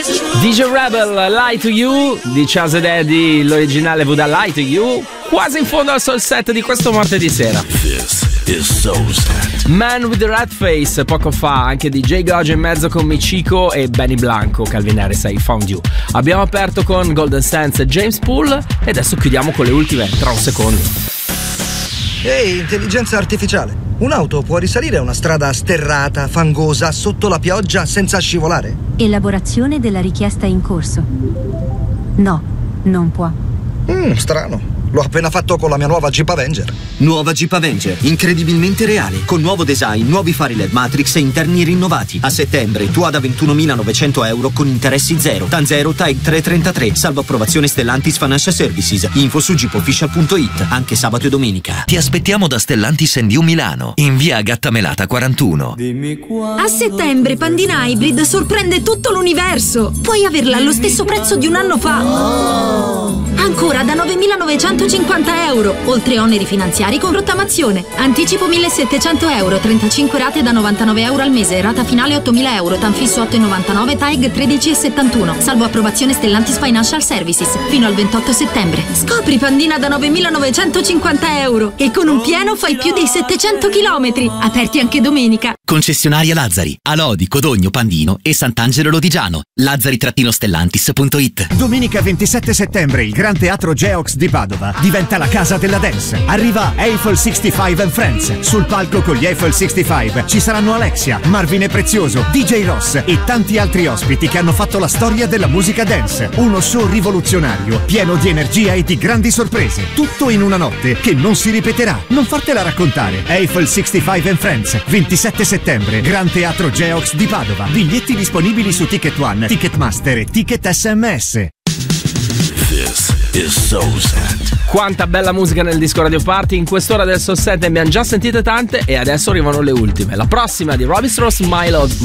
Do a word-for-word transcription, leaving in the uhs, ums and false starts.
D J Rebel, Lie to You di Chaz and Eddie, l'originale V da Lie to You, quasi in fondo al soul set di questo martedì sera. This is so sad. Man with the Rat Face, poco fa anche D J Gojo in mezzo con Michiko e Benny Blanco, Calvin Harris, I Found You. Abbiamo aperto con Golden Sands e James Poole e adesso chiudiamo con le ultime tra un secondo. Ehi, intelligenza artificiale, un'auto può risalire una strada sterrata, fangosa, sotto la pioggia senza scivolare? Elaborazione della richiesta in corso. No, non può. Mmm, strano. L'ho appena fatto con la mia nuova Jeep Avenger. Nuova Jeep Avenger, incredibilmente reale, con nuovo design, nuovi fari L E D Matrix e interni rinnovati. A settembre tua da ventunomilanovecento euro con interessi zero. Tan zero T A G trecentotrentatré, salvo approvazione Stellantis Financial Services. Info su jeep official punto it, anche sabato e domenica. Ti aspettiamo da Stellantis and You Milano, in via Gattamelata quarantuno. A settembre Pandina Hybrid sorprende tutto l'universo. Puoi averla allo stesso prezzo di un anno fa. Ancora da novemilanovecentocinquanta euro, oltre oneri finanziari con rottamazione. Anticipo millesettecento euro, trentacinque rate da novantanove euro al mese, rata finale ottomila euro, tan fisso otto virgola novantanove, T A G tredici virgola settantuno, salvo approvazione Stellantis Financial Services, fino al ventotto settembre. Scopri Pandina da novemilanovecentocinquanta euro e con un pieno fai più di settecento chilometri, aperti anche domenica. Concessionaria Lazzari, a Lodi, Codogno, Pandino e Sant'Angelo Lodigiano. lazzari Stellantis punto it. Domenica ventisette settembre il Gran Teatro Geox di Padova diventa la casa della dance. Arriva Eiffel sessantacinque and Friends. Sul palco con gli Eiffel sessantacinque ci saranno Alexia, Marvin e Prezioso, D J Ross e tanti altri ospiti che hanno fatto la storia della musica dance. Uno show rivoluzionario, pieno di energia e di grandi sorprese. Tutto in una notte che non si ripeterà. Non fartela raccontare. Eiffel sessantacinque and Friends, ventisette settembre, Gran Teatro Geox di Padova. Biglietti disponibili su Ticket One, Ticketmaster e Ticket S M S. This is so sad. Quanta bella musica nel disco Radio Party. In quest'ora del Soul Set ne abbiamo già sentite tante e adesso arrivano le ultime. La prossima di Robbie Strauss, My Love